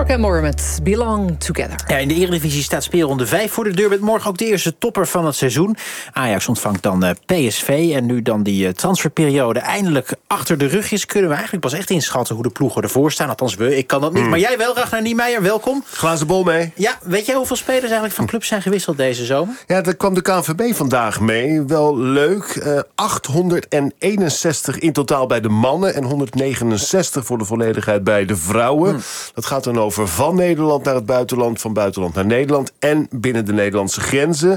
Mark Moore met Belong Together. Ja, in de Eredivisie staat speelronde 5 voor de deur. Met morgen ook de eerste topper van het seizoen. Ajax ontvangt dan PSV. En nu dan die transferperiode eindelijk achter de rug is, kunnen we eigenlijk pas echt inschatten hoe de ploegen ervoor staan. Althans, ik kan dat niet. Maar jij wel, Ragnar Niemeyer, welkom. Glazen bol mee. Ja, weet jij hoeveel spelers eigenlijk van clubs zijn gewisseld deze zomer? Ja, daar kwam de KNVB vandaag mee. Wel leuk. 861 in totaal bij de mannen en 169 voor de volledigheid bij de vrouwen. Dat gaat dan over van Nederland naar het buitenland, van buitenland naar Nederland en binnen de Nederlandse grenzen.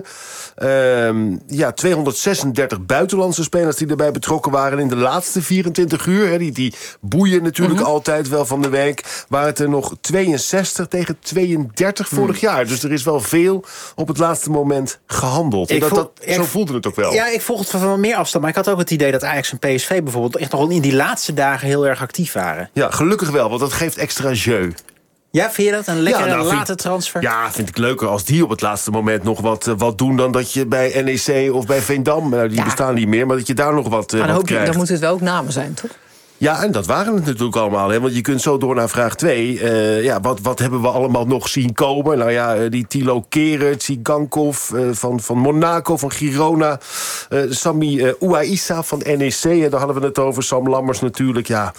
236 buitenlandse spelers die erbij betrokken waren in de laatste 24 uur. Die boeien natuurlijk altijd wel van de week. Waren het er nog 62 tegen 32 vorig jaar. Dus er is wel veel op het laatste moment gehandeld. Zo voelde het ook wel. Ja, ik volg het van meer afstand. Maar ik had ook het idee dat Ajax en PSV bijvoorbeeld echt nog in die laatste dagen heel erg actief waren. Ja, gelukkig wel, want dat geeft extra jeu. Ja, vind je dat een lekkere late transfer? Ja, vind ik leuker als die op het laatste moment nog wat doen dan dat je bij NEC of bij Veendam, die bestaan niet meer, maar dat je daar nog wat krijgt. Dan moeten het wel ook namen zijn, toch? Ja, en dat waren het natuurlijk allemaal. Hè? Want je kunt zo door naar vraag 2. Wat hebben we allemaal nog zien komen? Nou ja, die Thilo Kehrer, Tsigankov van Monaco, van Girona. Sami Ouaissa van NEC. En daar hadden we het over. Sam Lammers natuurlijk. Ja,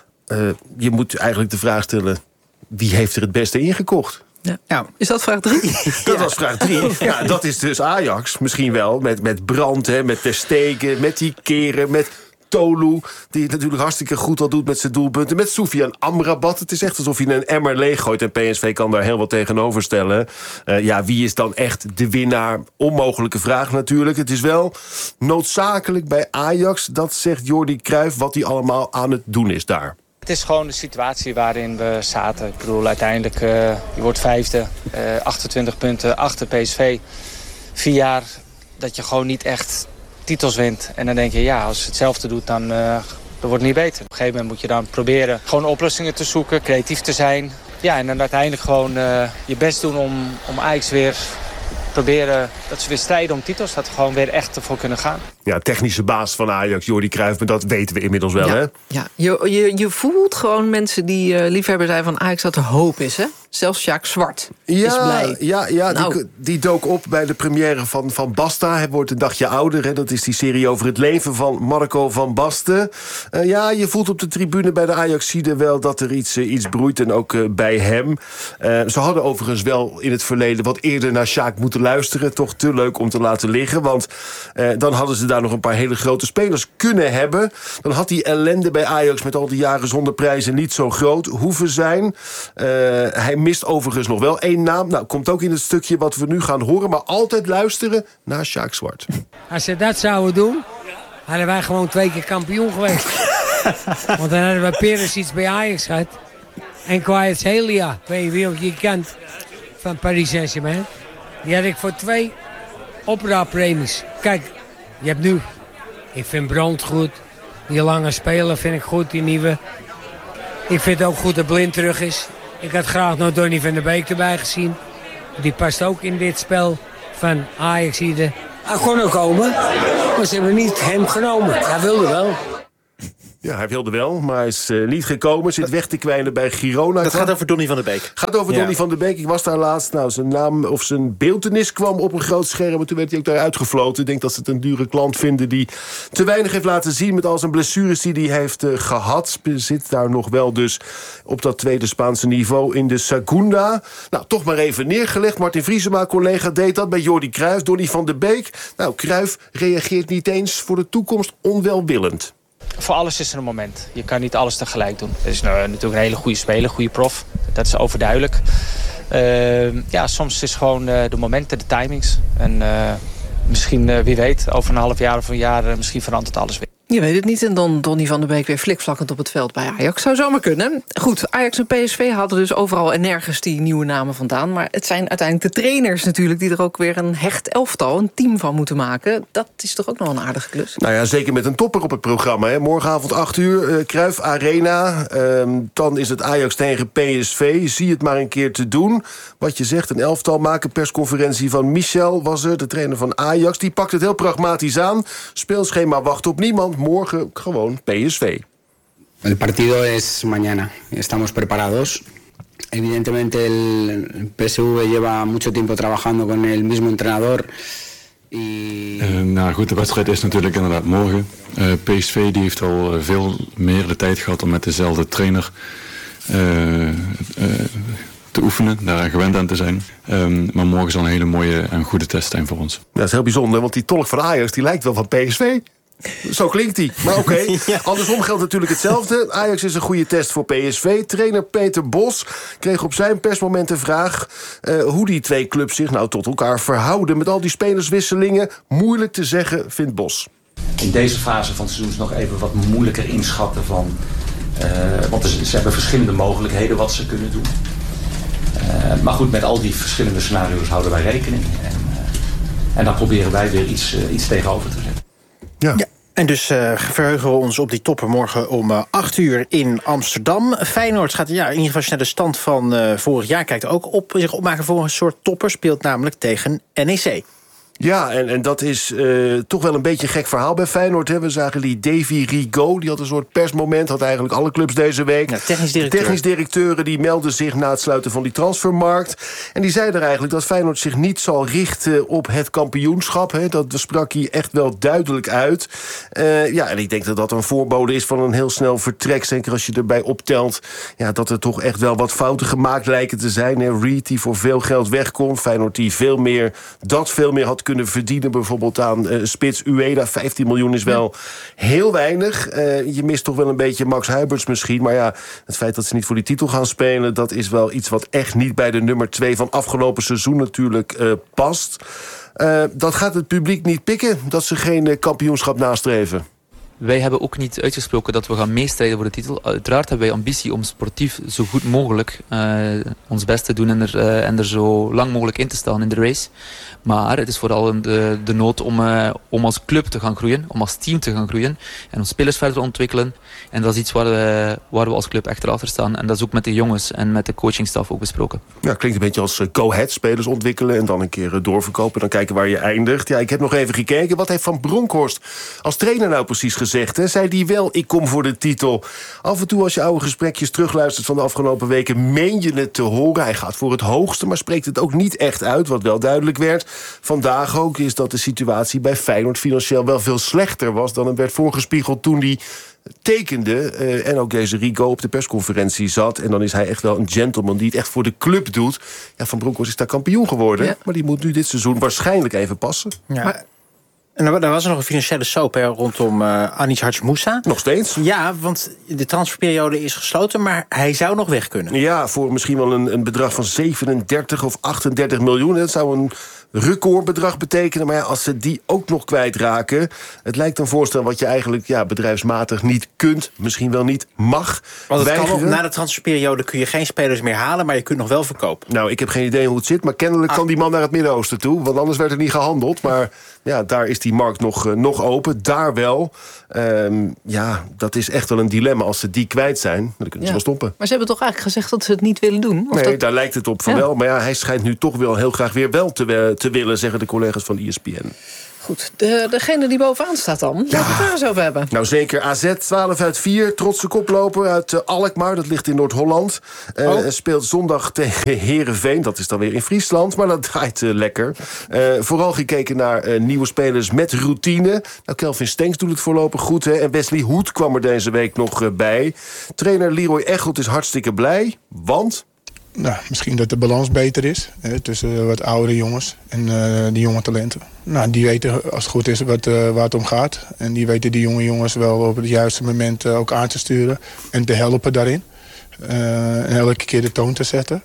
je moet eigenlijk de vraag stellen, wie heeft er het beste ingekocht? Ja. Is dat vraag 3? Dat was vraag 3. Ja, dat is dus Ajax misschien wel. Met Brandt, met Ter Stegen, met die Keren, met Tolu, die het natuurlijk hartstikke goed al doet met zijn doelpunten. Met Soufiane Amrabat. Het is echt alsof je een emmer leeggooit. En PSV kan daar heel wat tegenover stellen. Wie is dan echt de winnaar? Onmogelijke vraag natuurlijk. Het is wel noodzakelijk bij Ajax, dat zegt Jordi Cruijff, wat hij allemaal aan het doen is daar. Het is gewoon de situatie waarin we zaten. Ik bedoel, uiteindelijk, je wordt 5e, 28 punten achter PSV. 4 jaar dat je gewoon niet echt titels wint. En dan denk je, als je hetzelfde doet, dan wordt het niet beter. Op een gegeven moment moet je dan proberen gewoon oplossingen te zoeken, creatief te zijn. Ja, en dan uiteindelijk gewoon je best doen om Ajax weer proberen dat ze weer strijden om titels, dat we gewoon weer echt ervoor kunnen gaan. Ja, technische baas van Ajax, Jordi Cruijff, maar dat weten we inmiddels wel, hè? Ja, je voelt gewoon mensen die liefhebber zijn van Ajax dat er hoop is, hè? Zelfs Jacques Zwart is blij. Die dook op bij de première van Basta. Hij wordt een dagje ouder, hè? Dat is die serie over het leven van Marco van Basten. Je voelt op de tribune bij de Ajaxiden wel dat er iets broeit, en ook bij hem. Ze hadden overigens wel in het verleden wat eerder naar Sjaak moeten luisteren. Toch te leuk om te laten liggen, want dan hadden ze daar nog een paar hele grote spelers kunnen hebben. Dan had die ellende bij Ajax met al die jaren zonder prijzen niet zo groot hoeven zijn. Hij mist overigens nog wel 1 naam. Nou, komt ook in het stukje wat we nu gaan horen, maar altijd luisteren naar Sjaak Zwart. Als ze dat zouden doen, hadden wij gewoon 2 keer kampioen geweest. Want dan hadden we Perisic bij Ajax gehad. En Kvaratskhelia, ik weet niet wie ook je kent, van Paris Saint-Germain. Die had ik voor 2 opraappremies. Kijk, je hebt nu, ik vind Brandt goed. Die lange speler vind ik goed, die nieuwe. Ik vind het ook goed dat Blind terug is. Ik had graag nog Donny van der Beek erbij gezien. Die past ook in dit spel van Ajaxide. Hij kon ook komen, maar ze hebben niet hem genomen. Hij wilde wel. Ja, hij wilde wel, maar hij is niet gekomen. Zit weg te kwijnen bij Girona. Dat gaat over Donny van der Beek. Gaat over Donny van der Beek. Ik was daar laatst. Nou, zijn naam of zijn beeltenis kwam op een groot scherm. En toen werd hij ook daar uitgefloten. Ik denk dat ze het een dure klant vinden die te weinig heeft laten zien met al zijn blessures die hij heeft gehad. Zit daar nog wel dus op dat tweede Spaanse niveau in de Segunda. Nou, toch maar even neergelegd. Martin Vriesema, collega, deed dat bij Jordi Cruijff. Donny van der Beek. Nou, Cruijff reageert niet eens voor de toekomst onwelwillend. Voor alles is er een moment. Je kan niet alles tegelijk doen. Het is natuurlijk een hele goede speler, goede prof. Dat is overduidelijk. Soms is gewoon de momenten, de timings. En misschien, wie weet, over een half jaar of een jaar, misschien verandert alles weer. Je weet het niet. En dan Donny van der Beek weer flikvlakkend op het veld bij Ajax. Zou zomaar kunnen. Goed, Ajax en PSV hadden dus overal en nergens die nieuwe namen vandaan. Maar het zijn uiteindelijk de trainers natuurlijk die er ook weer een hecht elftal, een team van moeten maken. Dat is toch ook nog een aardige klus? Nou ja, zeker met een topper op het programma. Hè. Morgenavond 8:00, Cruijff Arena. Dan is het Ajax tegen PSV. Zie het maar een keer te doen. Wat je zegt, een elftal maken. Persconferentie van Michel was er, de trainer van Ajax. Die pakt het heel pragmatisch aan. Speelschema wacht op niemand. Morgen gewoon PSV. El partido es mañana. Estamos preparados. Evidentemente el PSV lleva mucho tiempo trabajando con el mismo entrenador. Nou goed, de wedstrijd is natuurlijk inderdaad morgen. PSV die heeft al veel meer de tijd gehad om met dezelfde trainer te oefenen, daar gewend aan te zijn. Maar morgen zal een hele mooie en goede test zijn voor ons. Ja, dat is heel bijzonder, want die tolk van Ajax die lijkt wel van PSV. Zo klinkt hij. Maar oké. Ja. Andersom geldt natuurlijk hetzelfde. Ajax is een goede test voor PSV. Trainer Peter Bos kreeg op zijn persmoment de vraag hoe die twee clubs zich nou tot elkaar verhouden. Met al die spelerswisselingen. Moeilijk te zeggen, vindt Bos. In deze fase van het seizoen is nog even wat moeilijker inschatten van... want ze hebben verschillende mogelijkheden wat ze kunnen doen. Maar goed, met al die verschillende scenario's houden wij rekening. En dan proberen wij weer iets tegenover te zetten. Ja. En dus verheugen we ons op die topper morgen om 8:00 in Amsterdam. Feyenoord gaat in ieder geval als je naar de stand van vorig jaar kijkt ook zich opmaken voor een soort topper. Speelt namelijk tegen NEC. Ja, en dat is toch wel een beetje een gek verhaal bij Feyenoord. Hè. We zagen die Davy Rigaud, die had een soort persmoment. Had eigenlijk alle clubs deze week. Ja, technisch directeuren die melden zich na het sluiten van die transfermarkt. En die zeiden er eigenlijk dat Feyenoord zich niet zal richten op het kampioenschap. Hè. Dat sprak hij echt wel duidelijk uit. En ik denk dat dat een voorbode is van een heel snel vertrek. Zeker als je erbij optelt dat er toch echt wel wat fouten gemaakt lijken te zijn. Hè. Reed die voor veel geld wegkomt. Feyenoord die veel meer had kunnen verdienen, bijvoorbeeld aan spits Ueda. 15 miljoen is wel heel weinig. Je mist toch wel een beetje Max Huiberts misschien. Maar ja, het feit dat ze niet voor die titel gaan spelen, dat is wel iets wat echt niet bij de nummer 2 van afgelopen seizoen natuurlijk past. Dat gaat het publiek niet pikken, dat ze geen kampioenschap nastreven. Wij hebben ook niet uitgesproken dat we gaan meestrijden voor de titel. Uiteraard hebben wij ambitie om sportief zo goed mogelijk ons best te doen en er zo lang mogelijk in te staan in de race. Maar het is vooral de nood om als club te gaan groeien, om als team te gaan groeien en om spelers verder te ontwikkelen. En dat is iets waar we als club echt achter staan. En dat is ook met de jongens en met de coachingstaf ook besproken. Ja, klinkt een beetje als go-ahead, spelers ontwikkelen en dan een keer doorverkopen. Dan kijken waar je eindigt. Ja, ik heb nog even gekeken. Wat heeft Van Bronckhorst als trainer nou precies gezegd? Hè? Zei die wel, ik kom voor de titel. Af en toe als je oude gesprekjes terugluistert van de afgelopen weken, meen je het te horen. Hij gaat voor het hoogste, maar spreekt het ook niet echt uit. Wat wel duidelijk werd vandaag ook, is dat de situatie bij Feyenoord financieel wel veel slechter was dan het werd voorgespiegeld toen die tekende. En ook deze Rico op de persconferentie zat. En dan is hij echt wel een gentleman die het echt voor de club doet. Ja, Van Bronckhorst is daar kampioen geworden. Ja. Maar die moet nu dit seizoen waarschijnlijk even passen. Ja. Maar en dan was er nog een financiële soap rondom Anis Hadji Moussa. Nog steeds? Ja, want de transferperiode is gesloten, maar hij zou nog weg kunnen. Ja, voor misschien wel een bedrag van 37 of 38 miljoen. Dat zou een recordbedrag betekenen. Maar ja, als ze die ook nog kwijtraken, het lijkt een voorstel wat je eigenlijk bedrijfsmatig niet kunt, misschien wel niet mag. Want het kan na de transferperiode kun je geen spelers meer halen, maar je kunt nog wel verkopen. Nou, ik heb geen idee hoe het zit, maar kennelijk kan die man naar het Midden-Oosten toe. Want anders werd er niet gehandeld. Maar ja, daar is die markt nog open. Daar wel. Dat is echt wel een dilemma. Als ze die kwijt zijn, dan kunnen ze wel stoppen. Maar ze hebben toch eigenlijk gezegd dat ze het niet willen doen? Of nee, daar lijkt het op van wel. Maar ja, hij schijnt nu toch wel heel graag weer wel te willen, zeggen de collega's van ESPN. Goed, degene die bovenaan staat dan, laten we het daar eens over hebben. Nou zeker, AZ 12 uit 4, trotse koploper uit Alkmaar, dat ligt in Noord-Holland. Speelt zondag tegen Heerenveen, dat is dan weer in Friesland, maar dat draait lekker. Vooral gekeken naar nieuwe spelers met routine. Nou, Kelvin Stenks doet het voorlopig goed, hè? En Wesley Hoed kwam er deze week nog bij. Trainer Leroy Echelt is hartstikke blij, want Nou, misschien dat de balans beter is tussen wat oudere jongens en die jonge talenten. Nou, die weten als het goed is waar het om gaat. En die weten die jonge jongens wel op het juiste moment ook aan te sturen en te helpen daarin. En elke keer de toon te zetten.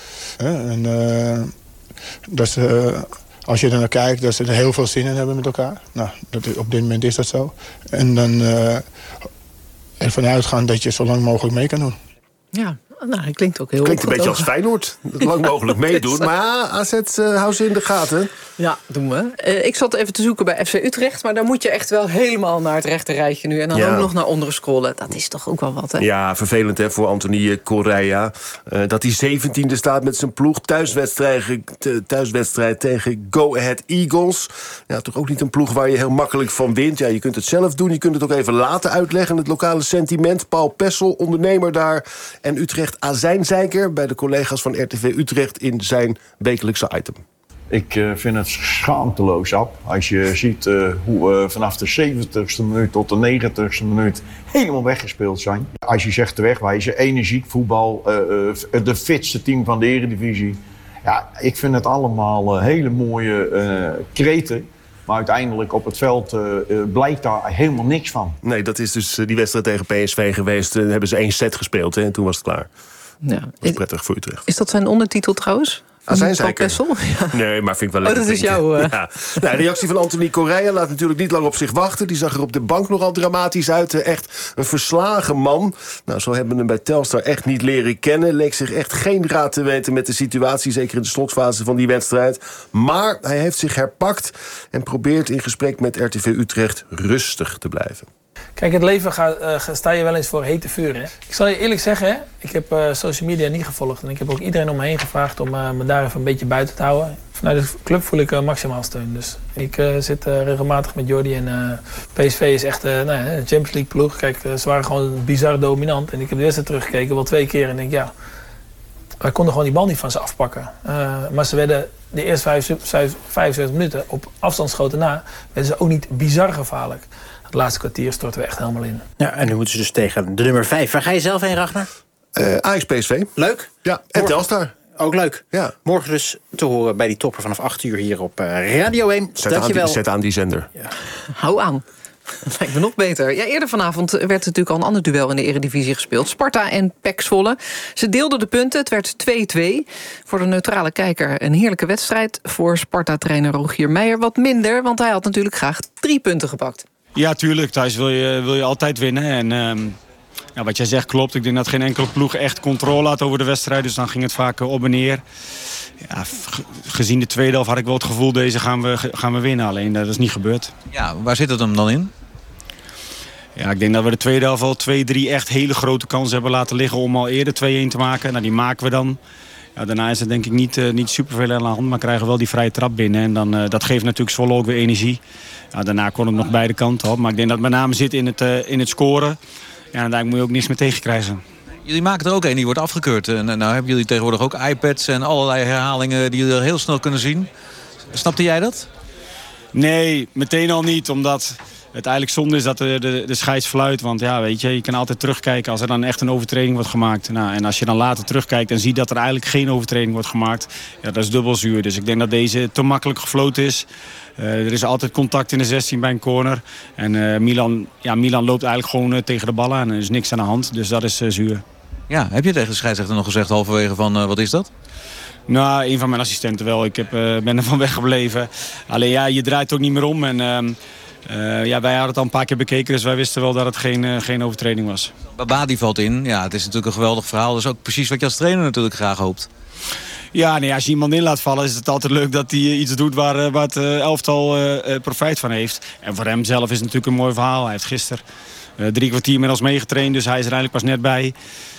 Als je er naar kijkt, dat ze er heel veel zin in hebben met elkaar. Nou, op dit moment is dat zo. En dan ervan uitgaan dat je zo lang mogelijk mee kan doen. Ja, nou, het klinkt ook heel klinkt een beetje als Feyenoord. Lang mogelijk meedoen. Maar AZ houdt ze in de gaten. Ja, doen we. Ik zat even te zoeken bij FC Utrecht. Maar dan moet je echt wel helemaal naar het rechte rijtje nu. En dan ook nog naar onderen scrollen. Dat is toch ook wel wat, hè? Ja, vervelend hè, voor Anthony Correa. Dat hij 17e staat met zijn ploeg. Thuiswedstrijd tegen Go Ahead Eagles. Ja, toch ook niet een ploeg waar je heel makkelijk van wint. Ja, je kunt het zelf doen. Je kunt het ook even laten uitleggen. Het lokale sentiment. Paul Pessel, ondernemer daar. En Utrecht Utrecht azijnzeiker bij de collega's van RTV Utrecht in zijn wekelijkse item. Ik vind het schaamteloos, Ab. Als je ziet hoe we vanaf de 70ste minuut tot de 90ste minuut helemaal weggespeeld zijn. Als je zegt wegwijzen, energiek voetbal, de fitste team van de Eredivisie. Ja, ik vind het allemaal hele mooie kreten. Maar uiteindelijk op het veld blijkt daar helemaal niks van. Nee, dat is dus die wedstrijd tegen PSV geweest. Daar hebben ze 1 set gespeeld en toen was het klaar. Ja. Dat was prettig voor Utrecht. Is dat zijn ondertitel trouwens? Azijnzeiker? Ja. Nee, maar vind ik wel lekker. Dat is jouw... Ja. Nou, de reactie van Anthony Correa laat natuurlijk niet lang op zich wachten. Die zag er op de bank nogal dramatisch uit. Echt een verslagen man. Nou, zo hebben we hem bij Telstar echt niet leren kennen. Leek zich echt geen raad te weten met de situatie. Zeker in de slotfase van die wedstrijd. Maar hij heeft zich herpakt en probeert in gesprek met RTV Utrecht rustig te blijven. Kijk, het leven sta je wel eens voor hete vuur. Hè? Ik zal je eerlijk zeggen, hè? Ik heb social media niet gevolgd. En ik heb ook iedereen om me heen gevraagd om me daar even een beetje buiten te houden. Vanuit de club voel ik maximaal steun. Dus ik zit regelmatig met Jordi. En PSV is echt een Champions League ploeg. Kijk, ze waren gewoon bizar dominant. En ik heb de wedstrijd teruggekeken, wel 2 keer. En denk, ja, wij konden gewoon die bal niet van ze afpakken. Maar ze werden de eerste 75 minuten op afstandsschoten na, werden ze ook niet bizar gevaarlijk. Het laatste kwartier storten we echt helemaal in. Ja, en nu moeten ze dus tegen de nummer 5. Waar ga je zelf heen, Ragnar? Ajax PSV. Leuk. Ja, en Telstar. Ook leuk. Ja. Morgen dus te horen bij die topper vanaf 8 uur hier op Radio 1. Dankjewel. Zet aan die zender. Ja. Hou aan. Dat lijkt me nog beter. Ja, eerder vanavond werd natuurlijk al een ander duel in de Eredivisie gespeeld. Sparta en PEC Zwolle. Ze deelden de punten. Het werd 2-2. Voor de neutrale kijker een heerlijke wedstrijd. Voor Sparta-trainer Rogier Meijer wat minder. Want hij had natuurlijk graag 3 punten gepakt. Ja, tuurlijk. Thuis wil je altijd winnen. En wat jij zegt klopt. Ik denk dat geen enkele ploeg echt controle had over de wedstrijd. Dus dan ging het vaak op en neer. Ja, gezien de tweede helft had ik wel het gevoel, deze gaan we winnen. Alleen dat is niet gebeurd. Ja, waar zit het hem dan in? Ja, ik denk dat we de tweede helft al 2-3 echt hele grote kansen hebben laten liggen om al eerder 2-1 te maken. Nou, die maken we dan. Ja, daarna is het denk ik niet superveel aan de hand, maar krijgen we wel die vrije trap binnen. En dan, dat geeft natuurlijk Zwolle ook weer energie. Ja, daarna kon het nog beide kanten op. Maar ik denk dat het met name zit in het scoren. Ja, en daar moet je ook niks meer tegen krijgen. Jullie maken er ook een, die wordt afgekeurd. En nou hebben jullie tegenwoordig ook iPads en allerlei herhalingen die jullie heel snel kunnen zien. Snapte jij dat? Nee, meteen al niet, omdat het eigenlijk zonde is dat de scheids fluit. Want ja, weet je kan altijd terugkijken als er dan echt een overtreding wordt gemaakt. Nou, en als je dan later terugkijkt en ziet dat er eigenlijk geen overtreding wordt gemaakt, ja, dat is dubbel zuur. Dus ik denk dat deze te makkelijk gefloten is. Er is altijd contact in de 16 bij een corner. En Milan loopt eigenlijk gewoon tegen de bal aan. Er is niks aan de hand, dus dat is zuur. Ja, heb je tegen de scheidsrechter nog gezegd halverwege van wat is dat? Nou, een van mijn assistenten wel. Ik ben ervan weggebleven. Alleen ja, je draait ook niet meer om. En wij hadden het al een paar keer bekeken, dus wij wisten wel dat het geen overtreding was. Baba die valt in. Ja, het is natuurlijk een geweldig verhaal. Dat is ook precies wat je als trainer natuurlijk graag hoopt. Ja, nee, als je iemand in laat vallen is het altijd leuk dat hij iets doet waar het elftal profijt van heeft. En voor hem zelf is het natuurlijk een mooi verhaal. Hij heeft gisteren 3 kwartier met ons meegetraind, dus hij is er eigenlijk pas net bij.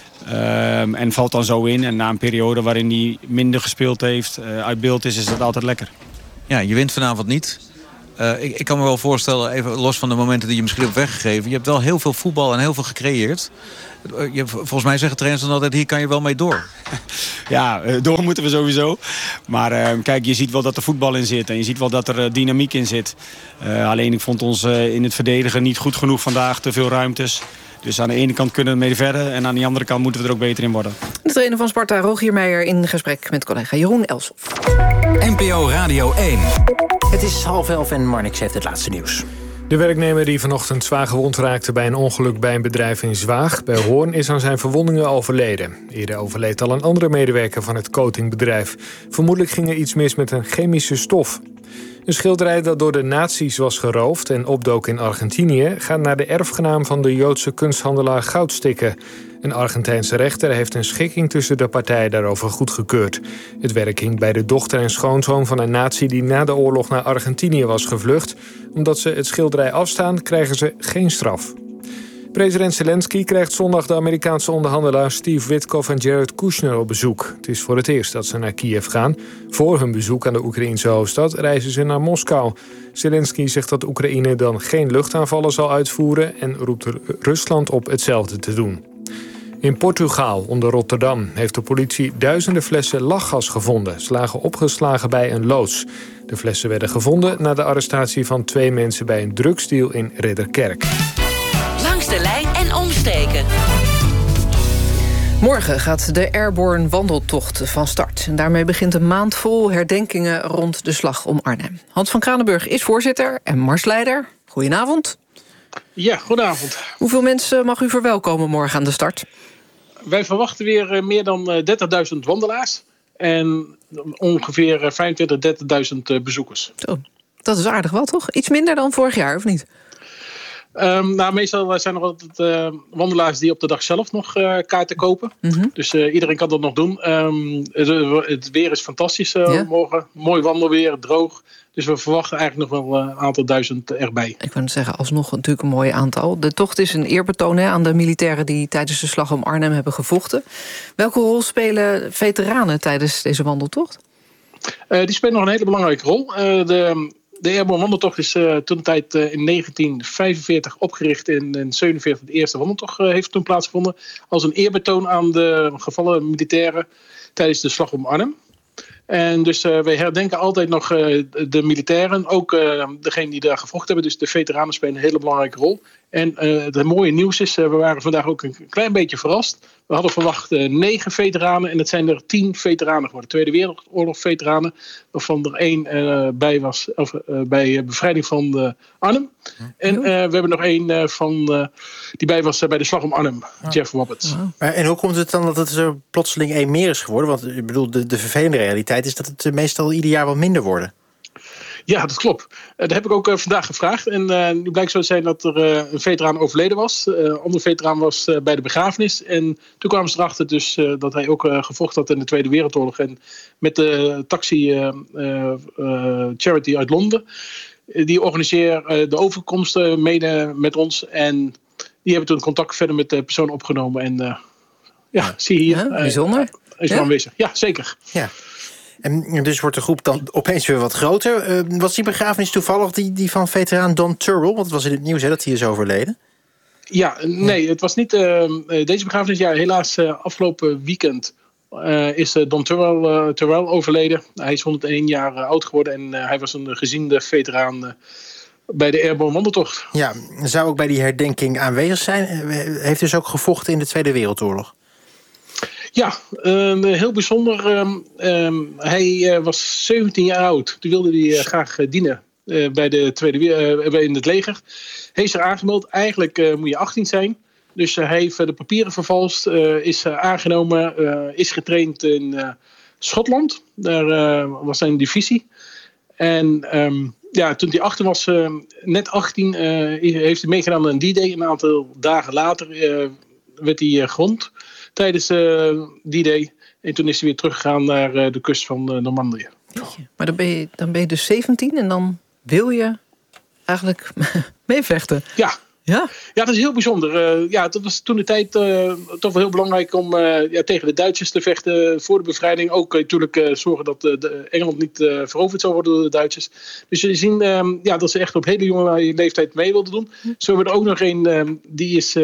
En valt dan zo in. En na een periode waarin hij minder gespeeld heeft, uit beeld is dat altijd lekker. Ja, je wint vanavond niet. Ik kan me wel voorstellen, even los van de momenten die je misschien hebt weggegeven. Je hebt wel heel veel voetbal en heel veel gecreëerd. Volgens mij zeggen trainers dan altijd, hier kan je wel mee door. Ja, door moeten we sowieso. Maar kijk, je ziet wel dat er voetbal in zit. En je ziet wel dat er dynamiek in zit. Alleen ik vond ons in het verdedigen niet goed genoeg vandaag. Te veel ruimtes. Dus aan de ene kant kunnen we mee verder. En aan de andere kant moeten we er ook beter in worden. De trainer van Sparta, Rogier Meijer, in gesprek met collega Jeroen Elshoff. NPO Radio 1. Het is 10:30 en Marnix heeft het laatste nieuws. De werknemer die vanochtend zwaar gewond raakte bij een ongeluk bij een bedrijf in Zwaag bij Hoorn is aan zijn verwondingen overleden. Eerder overleed al een andere medewerker van het coatingbedrijf. Vermoedelijk ging er iets mis met een chemische stof. Een schilderij dat door de nazi's was geroofd en opdook in Argentinië gaat naar de erfgenaam van de Joodse kunsthandelaar Goudstikke. Een Argentijnse rechter heeft een schikking tussen de partijen daarover goedgekeurd. Het werk hing bij de dochter en schoonzoon van een nazi die na de oorlog naar Argentinië was gevlucht. Omdat ze het schilderij afstaan, krijgen ze geen straf. President Zelensky krijgt zondag de Amerikaanse onderhandelaars Steve Witkoff en Jared Kushner op bezoek. Het is voor het eerst dat ze naar Kiev gaan. Voor hun bezoek aan de Oekraïense hoofdstad reizen ze naar Moskou. Zelensky zegt dat Oekraïne dan geen luchtaanvallen zal uitvoeren en roept Rusland op hetzelfde te doen. In Portugal, onder Rotterdam, heeft de politie duizenden flessen lachgas gevonden. Ze lagen opgeslagen bij een loods. De flessen werden gevonden na de arrestatie van 2 mensen bij een drugsdeal in Ridderkerk. Langs de lijn en omsteken. Morgen gaat de Airborne wandeltocht van start. En daarmee begint een maand vol herdenkingen rond de Slag om Arnhem. Hans van Kranenburg is voorzitter en marsleider. Goedenavond. Ja, goedenavond. Hoeveel mensen mag u verwelkomen morgen aan de start? Wij verwachten weer meer dan 30.000 wandelaars. En ongeveer 25.000, 30.000 bezoekers. Zo, dat is aardig wel, toch? Iets minder dan vorig jaar, of niet? Meestal zijn er altijd wandelaars die op de dag zelf nog kaarten kopen. Mm-hmm. Dus iedereen kan dat nog doen. Het weer is fantastisch morgen. Mooi wandelweer, droog. Dus we verwachten eigenlijk nog wel een aantal duizend erbij. Ik wil zeggen, alsnog natuurlijk een mooi aantal. De tocht is een eerbetoon aan de militairen die tijdens de Slag om Arnhem hebben gevochten. Welke rol spelen veteranen tijdens deze wandeltocht? Die spelen nog een hele belangrijke rol. De Airborne wandeltocht is toen de tijd in 1945 opgericht. En in 1947 de eerste wandeltocht heeft toen plaatsgevonden. Als een eerbetoon aan de gevallen militairen tijdens de Slag om Arnhem. En dus wij herdenken altijd nog de militairen. Ook degenen die daar gevochten hebben. Dus de veteranen spelen een hele belangrijke rol. En het mooie nieuws is, we waren vandaag ook een klein beetje verrast. We hadden verwacht 9 veteranen en het zijn er 10 veteranen geworden. Tweede Wereldoorlog veteranen, waarvan er 1 bij was bij bevrijding van Arnhem. En we hebben nog 1 die bij was bij de Slag om Arnhem, Jeff Roberts. En hoe komt het dan dat het zo plotseling 1 meer is geworden? Want ik bedoel, de vervelende realiteit is dat het meestal ieder jaar wat minder worden. Ja, dat klopt. Dat heb ik ook vandaag gevraagd. En nu blijkt zo te zijn dat er een veteraan overleden was. Een andere veteraan was bij de begrafenis. En toen kwamen ze erachter dus, dat hij ook gevochten had in de Tweede Wereldoorlog. En met de taxi Charity uit Londen. Die organiseert de overkomsten mede met ons. En die hebben toen contact verder met de persoon opgenomen. En zie je hier. Bijzonder. Is wel aanwezig. Ja, zeker. Ja. En dus wordt de groep dan opeens weer wat groter. Was die begrafenis toevallig die van veteraan Don Turrell? Want het was in het nieuws dat hij is overleden. Ja, nee, het was niet deze begrafenis. Ja, helaas afgelopen weekend is Don Turrell overleden. Hij is 101 jaar oud geworden en hij was een geziende veteraan bij de Airborne wandeltocht. Ja, zou ook bij die herdenking aanwezig zijn. Heeft dus ook gevochten in de Tweede Wereldoorlog. Ja, heel bijzonder. Hij was 17 jaar oud. Toen wilde hij graag dienen bij in het leger. Hij is er aangemeld. Eigenlijk moet je 18 zijn. Dus hij heeft de papieren vervalst. Is aangenomen. Is getraind in Schotland. Daar was zijn divisie. En toen hij 18 was, net 18, heeft hij meegedaan aan D-Day. Een aantal dagen later werd hij gewond tijdens D-Day. En toen is hij weer teruggegaan naar de kust van Normandië. Maar dan ben je dus 17 en dan wil je eigenlijk meevechten. Ja, dat is heel bijzonder. Dat was toen de tijd toch wel heel belangrijk om tegen de Duitsers te vechten voor de bevrijding. Ook natuurlijk zorgen dat Engeland niet veroverd zou worden door de Duitsers. Dus je ziet dat ze echt op hele jonge leeftijd mee wilden doen. Zo hebben we er ook nog een, die is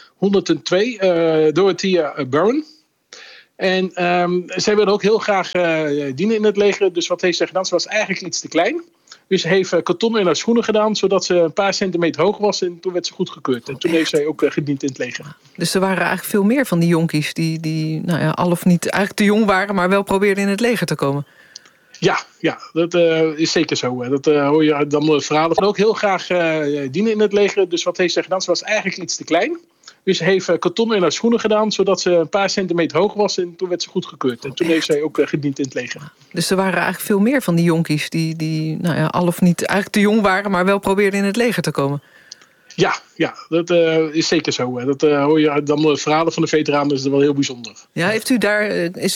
102, Dorothea Barron. En zij wilde ook heel graag dienen in het leger. Dus wat heeft zij gedaan? Ze was eigenlijk iets te klein. Dus ze heeft karton in haar schoenen gedaan, zodat ze een paar centimeter hoog was. En toen werd ze goedgekeurd. En toen heeft zij ook gediend in het leger. Dus er waren eigenlijk veel meer van die jonkies die al of niet eigenlijk te jong waren, maar wel probeerden in het leger te komen. Ja, dat is zeker zo. Dat hoor je dan de verhalen. Ze ook heel graag dienen in het leger. Dus wat heeft zij gedaan? Ze was eigenlijk iets te klein. Dus ze heeft karton in haar schoenen gedaan, zodat ze een paar centimeter hoog was. En toen werd ze goedgekeurd. En toen heeft zij ook gediend in het leger. Dus er waren eigenlijk veel meer van die jonkies die al of niet eigenlijk te jong waren, maar wel probeerden in het leger te komen. Ja, dat is zeker zo. Dat hoor je dan de verhalen van de veteranen, is wel heel bijzonder. Ja, heeft u daar,